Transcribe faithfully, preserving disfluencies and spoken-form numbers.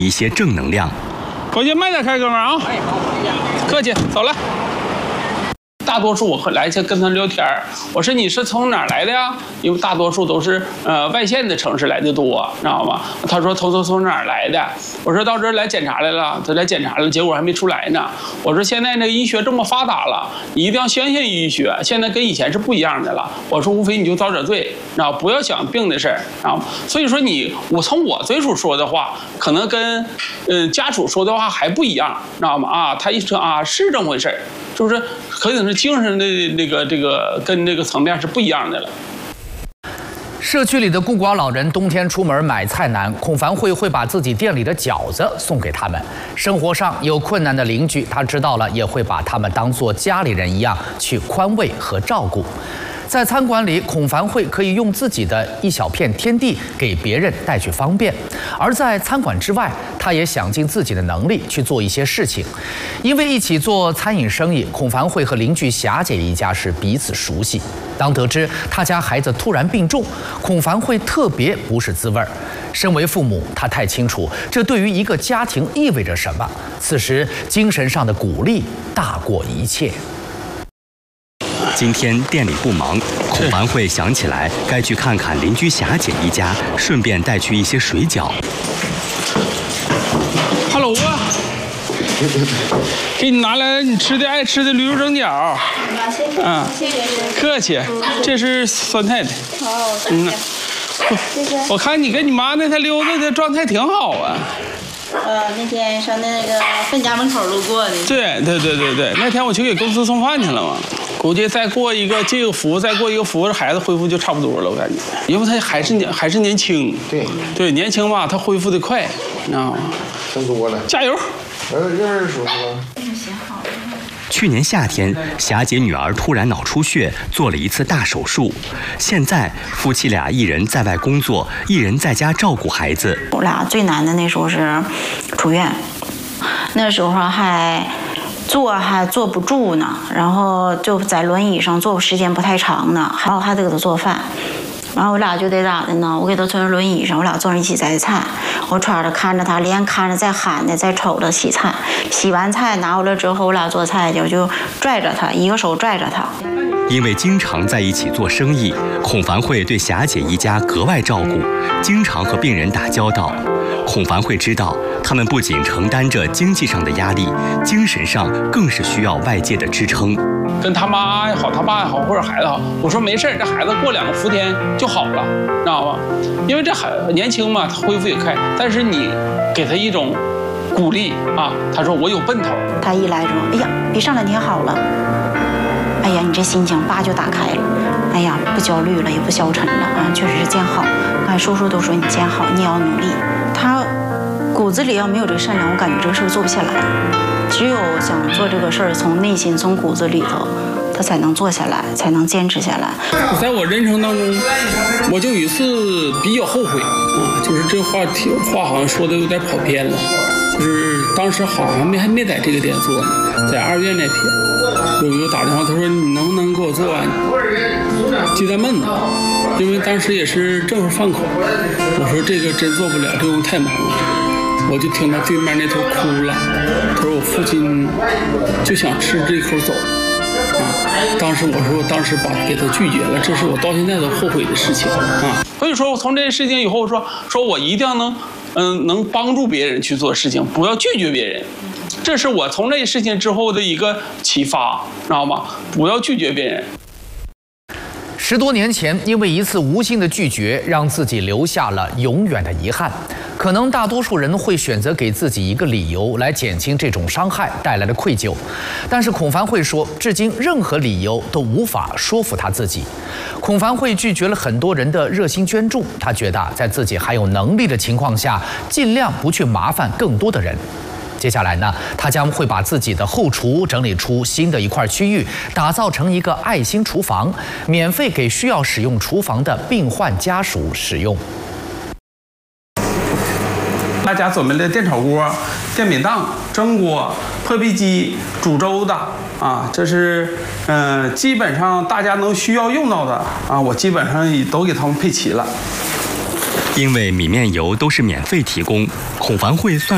一些正能量。 口径慢点开，哥们儿啊！哎，好，客气，走了。大多数我会来去跟他聊天儿，我说你是从哪儿来的呀？因为大多数都是呃外县的城市来的多，知道吗？他说从从从哪儿来的？我说到这儿来检查来了，他来检查了，结果还没出来呢。我说现在那个医学这么发达了，你一定要相信医学，现在跟以前是不一样的了。我说无非你就遭点罪，知道不要想病的事儿，知道吗？所以说你我从我嘴属说的话，可能跟嗯、呃、家属说的话还不一样，知道吗？啊，他一说啊是这么回事儿，就是可能是精神的那个这个跟这个层面是不一样的了。 社区里的孤寡老人冬天出门买菜难，孔凡慧会把自己店里的饺子送给他们。生活上有困难的邻居，他知道了也会把他们当作家里人一样去宽慰和照顾。在餐馆里，孔凡慧可以用自己的一小片天地给别人带去方便；而在餐馆之外，他也想尽自己的能力去做一些事情。因为一起做餐饮生意，孔凡慧和邻居霞姐一家是彼此熟悉。当得知他家孩子突然病重，孔凡慧特别不是滋味儿。身为父母，他太清楚这对于一个家庭意味着什么。此时，精神上的鼓励大过一切。 今天店里不忙，孔凡慧想起来该去看看邻居霞姐一家，顺便带去一些水饺。 Hello 啊，给你拿来你吃的爱吃的驴肉蒸饺。嗯，客气，这是酸菜的。 哦， 嗯，我看你跟你妈那天溜达的状态挺好啊。 呃，那天上那个分家门口路过的。 对对对对对，那天我去给公司送饭去了嘛。估计再过一个这个福，再过一个福，孩子恢复就差不多了，我感觉，因为他还是年还是年轻， 对对，年轻吧，他恢复的快，你知道吗？ 生多了， 加油！ 呃，认识叔叔吗？ 去年夏天，霞姐女儿突然脑出血，做了一次大手术。现在夫妻俩一人在外工作，一人在家照顾孩子。 我俩最难的那时候是出院，那时候还坐还坐不住呢，然后就在轮椅上坐时间不太长呢，然后还得给他做饭。然后我俩就得咋的呢？我给他坐在轮椅上，我俩坐着一起摘菜。我揣着看着他，连看着再喊的，再瞅着洗菜。洗完菜拿回来之后，我俩做菜去，我就拽着他，一个手拽着他。 因为经常在一起做生意，孔凡慧对霞姐一家格外照顾，经常和病人打交道。孔凡慧知道，他们不仅承担着经济上的压力，精神上更是需要外界的支撑。 跟他妈也好，他爸也好，或者孩子好，我说没事，这孩子过两个伏天就好了，知道吗？因为这孩子年轻嘛，他恢复也快，但是你给他一种鼓励啊，他说我有奔头。 他一来之后，哎呀，比上两天好了。哎呀，你这心情叭就打开了。哎呀，不焦虑了，也不消沉了啊，确实是见好。哎，叔叔都说你见好，你也要努力。他骨子里要没有这个善良，我感觉这个事儿做不下来。只有想做这个事儿，从内心、从骨子里头，他才能做下来，才能坚持下来。 在我人生当中，我就有一次比较后悔啊，就是这话题话好像说的有点跑偏了，就是当时好像没还没在这个店做呢，在二院那批，有有打电话，他说你能不能给我做碗鸡蛋焖子？因为当时也是正好饭口，我说这个真做不了，这种太忙了。我就听到对面那头哭了，他说我父亲就想吃这口走啊。当时我说我当时把给他拒绝了，这是我到现在都后悔的事情啊。所以说我从这件事情以后说，说我一定要能嗯能帮助别人去做事情，不要拒绝别人。这是我从这件事情之后的一个启发，知道吗？不要拒绝别人。 十多年前，因为一次无心的拒绝，让自己留下了永远的遗憾。可能大多数人会选择给自己一个理由来减轻这种伤害带来的愧疚，但是孔凡慧说，至今任何理由都无法说服他自己。孔凡慧拒绝了很多人的热心捐助，他觉得在自己还有能力的情况下，尽量不去麻烦更多的人。接下来呢，他将会把自己的后厨整理出新的一块区域，打造成一个爱心厨房，免费给需要使用厨房的病患家属使用。 大家准备了电炒锅、电饼铛、蒸锅、破壁机、煮粥的啊，这是嗯、呃，基本上大家能需要用到的啊，我基本上也都给他们配齐了。 因为米面油都是免费提供，孔凡慧算。